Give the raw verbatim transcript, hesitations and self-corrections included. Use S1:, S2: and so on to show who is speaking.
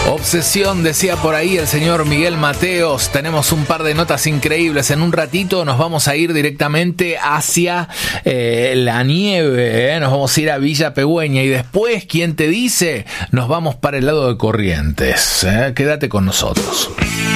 S1: Obsesión, decía por ahí el señor Miguel Mateos. Tenemos un par de notas increíbles. En un ratito nos vamos a ir directamente hacia eh, la nieve, ¿eh? Nos vamos a ir a Villa Pegüeña y después, ¿quién te dice? Nos vamos para el lado de Corrientes, ¿eh? Quédate con nosotros.